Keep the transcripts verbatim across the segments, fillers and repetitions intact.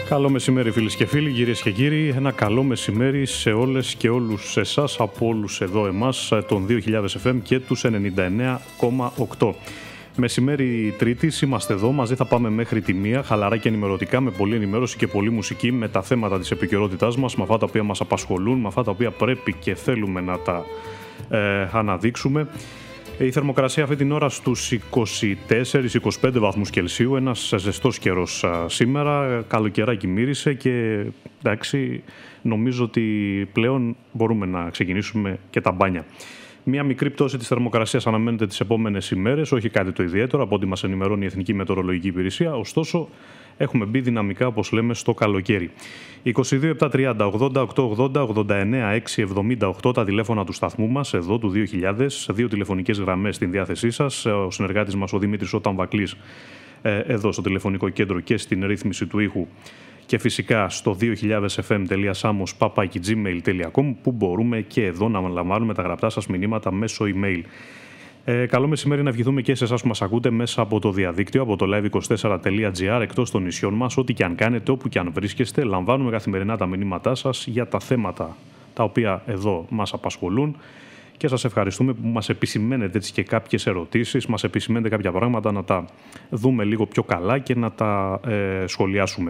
Καλό μεσημέρι φίλες και φίλοι, κυρίες και κύριοι. Ένα καλό μεσημέρι σε όλες και όλους εσάς, από όλους εδώ εμάς, των δύο χιλιάδες εφ εμ και τους ενενήντα εννέα κόμμα οκτώ. Μεσημέρι Τρίτης, είμαστε εδώ, μαζί θα πάμε μέχρι τη μία, χαλαρά και ενημερωτικά, με πολλή ενημέρωση και πολλή μουσική, με τα θέματα της επικαιρότητάς μας, με αυτά τα οποία μας απασχολούν, με αυτά τα οποία πρέπει και θέλουμε να τα ε, αναδείξουμε. Η θερμοκρασία αυτή την ώρα στους είκοσι τέσσερα με είκοσι πέντε βαθμούς Κελσίου, ένας ζεστός καιρός σήμερα, καλοκαιράκι μύρισε και εντάξει, νομίζω ότι πλέον μπορούμε να ξεκινήσουμε και τα μπάνια. Μία μικρή πτώση της θερμοκρασίας αναμένεται τις επόμενες ημέρες, όχι κάτι το ιδιαίτερο από ό,τι μας ενημερώνει η Εθνική Μετεωρολογική Υπηρεσία, ωστόσο έχουμε μπει δυναμικά, όπως λέμε, στο καλοκαίρι. είκοσι δύο επτά τριάντα ογδόντα οκτώ ογδόντα ογδόντα εννέα έξι εβδομήντα οκτώ τα τηλέφωνα του σταθμού μας, εδώ του δύο χιλιάδες, δύο τηλεφωνικές γραμμές στην διάθεσή σας. Ο συνεργάτης μας, ο Δημήτρης Οταμβακλής, εδώ στο τηλεφωνικό κέντρο και στην ρύθμιση του ήχου. Και φυσικά στο δύο χιλιάδες εφ εμ τελεία samos παπάκι τζι μέιλ τελεία κομ, που μπορούμε και εδώ να λαμβάνουμε τα γραπτά σας μηνύματα μέσω email. Ε, καλό μεσημέρι να ευχηθούμε και σε εσάς που μας ακούτε μέσα από το διαδίκτυο, από το live είκοσι τέσσερα τελεία τζι άρ, εκτός των νησιών μας. Ό,τι και αν κάνετε, όπου και αν βρίσκεστε, λαμβάνουμε καθημερινά τα μηνύματά σας για τα θέματα τα οποία εδώ μας απασχολούν. Και σας ευχαριστούμε που μας επισημαίνετε έτσι και κάποιες ερωτήσεις, μας επισημαίνετε κάποια πράγματα να τα δούμε λίγο πιο καλά και να τα ε, σχολιάσουμε.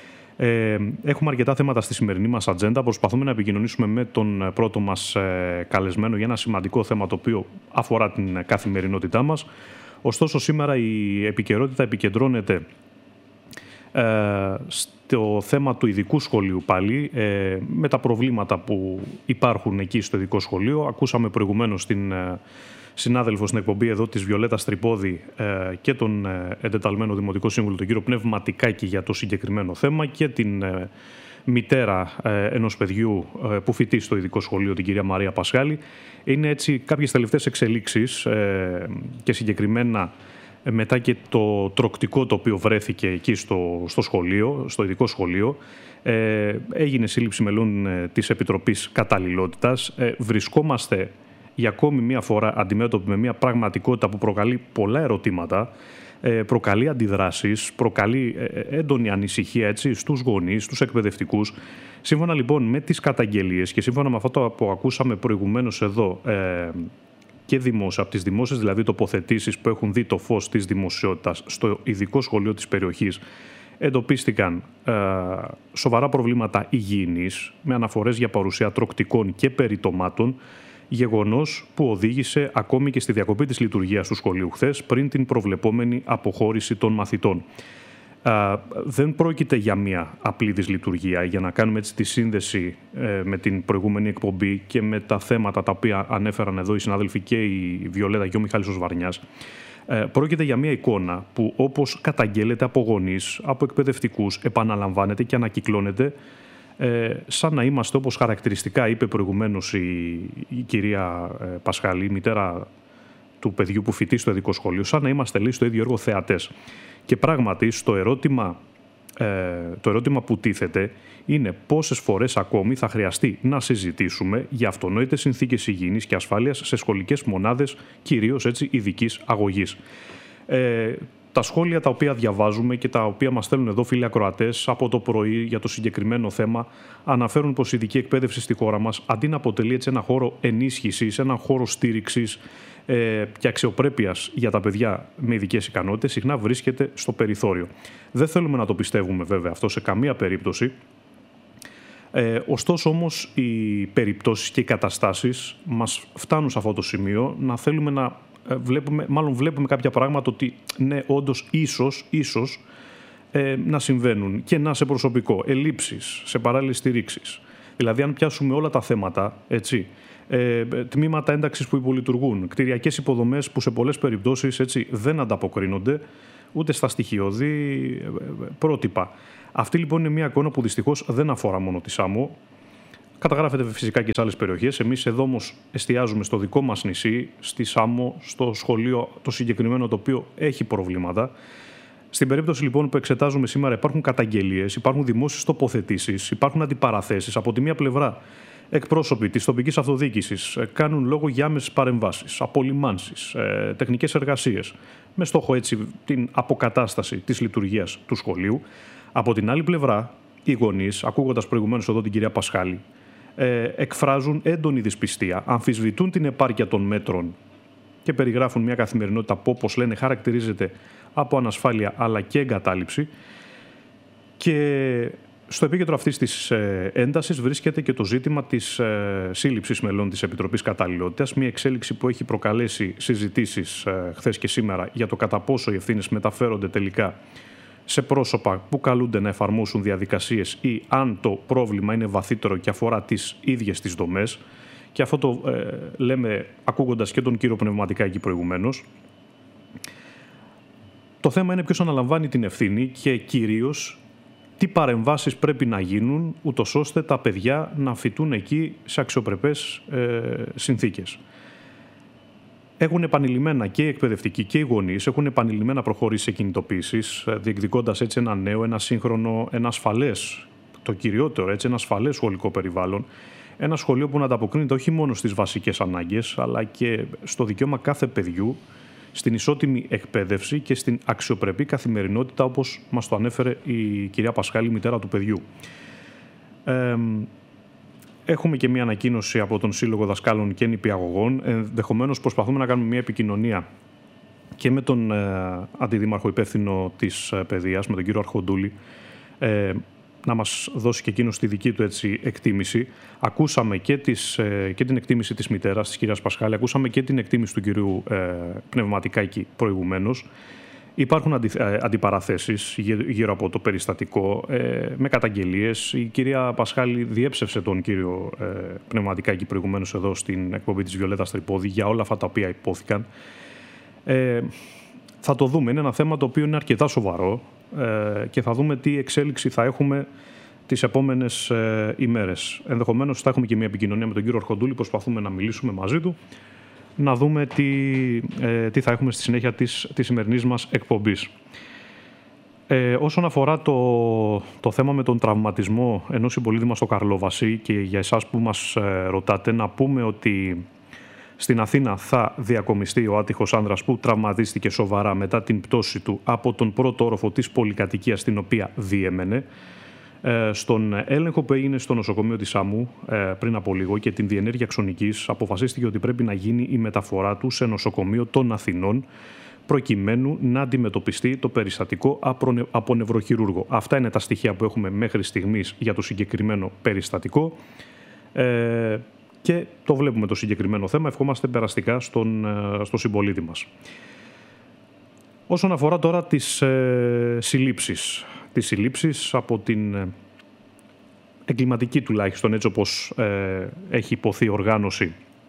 Ε, έχουμε αρκετά θέματα στη σημερινή μας ατζέντα. Προσπαθούμε να επικοινωνήσουμε με τον πρώτο μας ε, καλεσμένο για ένα σημαντικό θέμα το οποίο αφορά την καθημερινότητά μας. Ωστόσο, σήμερα η επικαιρότητα επικεντρώνεται ε, στο θέμα του ειδικού σχολείου πάλι, ε, με τα προβλήματα που υπάρχουν εκεί στο ειδικό σχολείο. Ακούσαμε προηγουμένως την ε, συνάδελφο στην εκπομπή εδώ της Βιολέτας Τρυπόδη ε, και τον ε, εντεταλμένο Δημοτικό Σύμβουλο, τον κύριο Πνευματικάκη, για το συγκεκριμένο θέμα, και την ε, μητέρα ε, ενός παιδιού ε, που φοιτεί στο ειδικό σχολείο, την κυρία Μαρία Πασχάλη. Είναι έτσι κάποιες τελευταίες εξελίξεις ε, και συγκεκριμένα ε, μετά και το τροκτικό το οποίο βρέθηκε εκεί στο, στο σχολείο, στο ειδικό σχολείο. Ε, έγινε σύλληψη μελών ε, της Επιτροπής Καταλληλότητας. Ε, βρισκόμαστε για ακόμη μία φορά αντιμέτωποι με μία πραγματικότητα που προκαλεί πολλά ερωτήματα, προκαλεί αντιδράσεις, προκαλεί έντονη ανησυχία έτσι, στους γονείς, στους εκπαιδευτικούς. Σύμφωνα λοιπόν με τις καταγγελίες και σύμφωνα με αυτό που ακούσαμε προηγουμένως εδώ ε, και δημόσια, από τις δημόσιες δηλαδή τοποθετήσεις που έχουν δει το φως της δημοσιότητας στο ειδικό σχολείο της περιοχής, εντοπίστηκαν ε, σοβαρά προβλήματα υγιεινής με αναφορές για παρουσία τροκτικών και περιτομάτων, γεγονός που οδήγησε ακόμη και στη διακοπή της λειτουργίας του σχολείου χθες, πριν την προβλεπόμενη αποχώρηση των μαθητών. Α, δεν πρόκειται για μια απλή δυσλειτουργία, για να κάνουμε έτσι τη σύνδεση ε, με την προηγούμενη εκπομπή και με τα θέματα τα οποία ανέφεραν εδώ οι συνάδελφοι και η Βιολέτα και ο Μιχάλης ο Σβαρνιάς. Ε, πρόκειται για μια εικόνα που, όπως καταγγέλλεται από γονείς, από εκπαιδευτικούς, επαναλαμβάνεται και ανακυκλώνεται, Ε, σαν να είμαστε, όπως χαρακτηριστικά είπε προηγουμένως η, η κυρία ε, Πασχάλη, η μητέρα του παιδιού που φοιτεί στο ειδικό σχολείο, σαν να είμαστε, λέει, στο ίδιο έργο θεατές. Και πράγματι, στο ερώτημα, ε, το ερώτημα που τίθεται είναι πόσες φορές ακόμη θα χρειαστεί να συζητήσουμε για αυτονόητες συνθήκες υγιεινής και ασφάλειας σε σχολικές μονάδες, κυρίως έτσι ειδικής αγωγής. Ε, Τα σχόλια τα οποία διαβάζουμε και τα οποία μας στέλνουν εδώ φίλοι ακροατές από το πρωί για το συγκεκριμένο θέμα αναφέρουν πως η ειδική εκπαίδευση στη χώρα μας, αντί να αποτελεί έτσι ένα χώρο ενίσχυσης, ένα χώρο στήριξης ε, και αξιοπρέπειας για τα παιδιά με ειδικές ικανότητες, συχνά βρίσκεται στο περιθώριο. Δεν θέλουμε να το πιστεύουμε βέβαια αυτό σε καμία περίπτωση. Ε, ωστόσο όμως οι περιπτώσεις και οι καταστάσεις μας φτάνουν σε αυτό το σημείο να θέλουμε να Βλέπουμε, μάλλον βλέπουμε κάποια πράγματα ότι ναι, όντως ίσως, ίσως ε, να συμβαίνουν και να σε προσωπικό, ελλείψεις, σε παράλληλες στηρίξεις. Δηλαδή αν πιάσουμε όλα τα θέματα, έτσι, ε, τμήματα ένταξης που υπολειτουργούν, κτηριακές υποδομές που σε πολλές περιπτώσεις έτσι, δεν ανταποκρίνονται ούτε στα στοιχειώδη πρότυπα. Αυτή λοιπόν είναι μια εικόνα που δυστυχώς δεν αφορά μόνο τη Σάμο. Καταγράφεται φυσικά και σε άλλες περιοχές. Εμείς εδώ όμως εστιάζουμε στο δικό μας νησί, στη Σάμο, στο σχολείο το συγκεκριμένο το οποίο έχει προβλήματα. Στην περίπτωση λοιπόν που εξετάζουμε σήμερα υπάρχουν καταγγελίες, υπάρχουν δημόσιες τοποθετήσεις, υπάρχουν αντιπαραθέσεις. Από τη μία πλευρά εκπρόσωποι της τοπικής αυτοδιοίκησης κάνουν λόγο για άμεσες παρεμβάσεις, απολυμάνσεις, τεχνικές εργασίες, με στόχο έτσι την αποκατάσταση της λειτουργίας του σχολείου. Από την άλλη πλευρά οι γονείς, ακούγοντας προηγουμένως εδώ την κυρία Πασχάλη, ε, εκφράζουν έντονη δυσπιστία, αμφισβητούν την επάρκεια των μέτρων και περιγράφουν μια καθημερινότητα που, όπως λένε, χαρακτηρίζεται από ανασφάλεια αλλά και εγκατάλειψη. Και στο επίκεντρο αυτής της ε, έντασης βρίσκεται και το ζήτημα της ε, σύλληψης μελών της Επιτροπής Καταλληλότητας, μια εξέλιξη που έχει προκαλέσει συζητήσεις ε, χθες και σήμερα για το κατά πόσο οι ευθύνες μεταφέρονται τελικά σε πρόσωπα που καλούνται να εφαρμόσουν διαδικασίες ή αν το πρόβλημα είναι βαθύτερο και αφορά τις ίδιες τις δομές. Και αυτό το ε, λέμε ακούγοντας και τον κύριο Πνευματικά εκεί προηγουμένως. Το θέμα είναι ποιος αναλαμβάνει την ευθύνη και κυρίως τι παρεμβάσεις πρέπει να γίνουν ούτως ώστε τα παιδιά να φοιτούν εκεί σε αξιοπρεπές ε, συνθήκες. Έχουν επανειλημμένα και οι εκπαιδευτικοί και οι γονείς, έχουν επανειλημμένα προχωρήσει σε κινητοποίησεις, διεκδικώντας έτσι ένα νέο, ένα σύγχρονο, ένα ασφαλές, το κυριότερο, έτσι, ένα ασφαλές σχολικό περιβάλλον. Ένα σχολείο που να ανταποκρίνεται όχι μόνο στις βασικές ανάγκες, αλλά και στο δικαίωμα κάθε παιδιού, στην ισότιμη εκπαίδευση και στην αξιοπρεπή καθημερινότητα, όπως μας το ανέφερε η κυρία Πασχάλη, μητέρα του παιδιού. Ε, έχουμε και μία ανακοίνωση από τον Σύλλογο Δασκάλων και Νηπιαγωγών. Ενδεχομένως προσπαθούμε να κάνουμε μία επικοινωνία και με τον ε, αντιδήμαρχο υπεύθυνο της ε, παιδείας, με τον κύριο Αρχοντούλη, ε, να μας δώσει και εκείνος τη δική του έτσι, εκτίμηση. Ακούσαμε και, τις, ε, και την εκτίμηση της μητέρας, της κυρίας Πασχάλη, ακούσαμε και την εκτίμηση του κυρίου ε, Πνευματικάκη προηγουμένως. Υπάρχουν αντι, ε, αντιπαραθέσεις γύρω από το περιστατικό, ε, με καταγγελίες. Η κυρία Πασχάλη διέψευσε τον κύριο ε, Πνευματικάκη προηγουμένως εδώ στην εκπομπή της Βιολέτας Τρυπόδη για όλα αυτά τα οποία υπόθηκαν. Ε, θα το δούμε. Είναι ένα θέμα το οποίο είναι αρκετά σοβαρό ε, και θα δούμε τι εξέλιξη θα έχουμε τις επόμενες ε, ημέρες. Ενδεχομένως θα έχουμε και μια επικοινωνία με τον κύριο Αρχοντούλη, προσπαθούμε να μιλήσουμε μαζί του, να δούμε τι, ε, τι θα έχουμε στη συνέχεια της, της σημερινής μας εκπομπής. Ε, όσον αφορά το, το θέμα με τον τραυματισμό ενός συμπολίτη μας στο Καρλόβαση, και για εσάς που μας ε, ρωτάτε, να πούμε ότι στην Αθήνα θα διακομιστεί ο άτυχος άνδρας που τραυματίστηκε σοβαρά μετά την πτώση του από τον πρώτο όροφο της πολυκατοικίας στην οποία διέμενε. Στον έλεγχο που έγινε στο νοσοκομείο της Σάμου πριν από λίγο και την διενέργεια αξονικής, αποφασίστηκε ότι πρέπει να γίνει η μεταφορά του σε νοσοκομείο των Αθηνών, προκειμένου να αντιμετωπιστεί το περιστατικό από νευροχειρούργο. Αυτά είναι τα στοιχεία που έχουμε μέχρι στιγμής για το συγκεκριμένο περιστατικό. Ε, και το βλέπουμε το συγκεκριμένο θέμα. Ευχόμαστε περαστικά στον, στο συμπολίτη μας. Όσον αφορά τώρα τις ε, συλλήψεις, τις συλλήψεις από την εγκληματική τουλάχιστον, έτσι όπως ε, έχει υποθεί οργάνωση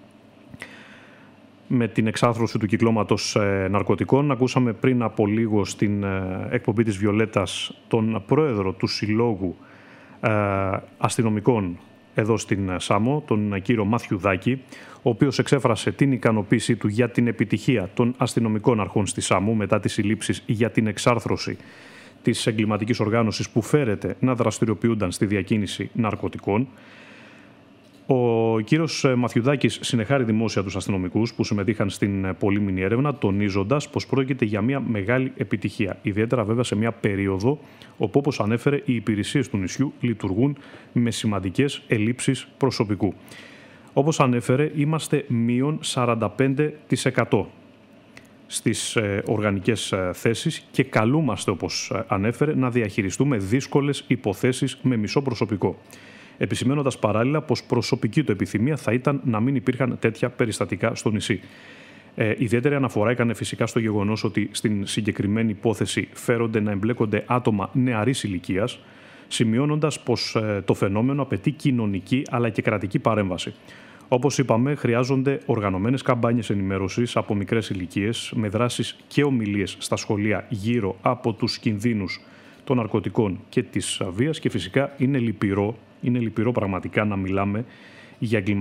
με την εξάρθρωση του κυκλώματος ε, ναρκωτικών. Ακούσαμε πριν από λίγο στην ε, εκπομπή της Βιολέτας τον πρόεδρο του Συλλόγου ε, Αστυνομικών εδώ στην Σάμο, τον κύριο Μαθιουδάκη, ο οποίος εξέφρασε την ικανοποίησή του για την επιτυχία των αστυνομικών αρχών στη Σάμο μετά τις συλλήψεις για την εξάρθρωση της εγκληματικής οργάνωσης που φέρεται να δραστηριοποιούνταν στη διακίνηση ναρκωτικών. Ο κύριος Μαθιουδάκης συνεχάρει δημόσια τους αστυνομικούς που συμμετείχαν στην πολύμηνη έρευνα, τονίζοντας πως πρόκειται για μια μεγάλη επιτυχία. Ιδιαίτερα βέβαια σε μια περίοδο όπου, όπως ανέφερε, οι υπηρεσίες του νησιού λειτουργούν με σημαντικές ελλείψεις προσωπικού. Όπως ανέφερε, είμαστε μείον σαράντα πέντε τοις εκατό στις ε, οργανικές ε, θέσεις και καλούμαστε, όπως ανέφερε, να διαχειριστούμε δύσκολες υποθέσεις με μισό προσωπικό. Επισημαίνοντας παράλληλα πως προσωπική του επιθυμία θα ήταν να μην υπήρχαν τέτοια περιστατικά στο νησί. Ε, ιδιαίτερη αναφορά έκανε φυσικά στο γεγονός ότι στην συγκεκριμένη υπόθεση φέρονται να εμπλέκονται άτομα νεαρής ηλικίας, σημειώνοντας πως ε, το φαινόμενο απαιτεί κοινωνική αλλά και κρατική παρέμβαση. Όπως είπαμε, χρειάζονται οργανωμένες καμπάνιες ενημέρωσης από μικρές ηλικίες, με δράσεις και ομιλίες στα σχολεία γύρω από τους κινδύνους των ναρκωτικών και της βίας, και φυσικά είναι λυπηρό, είναι λυπηρό πραγματικά να μιλάμε για εγκληματικές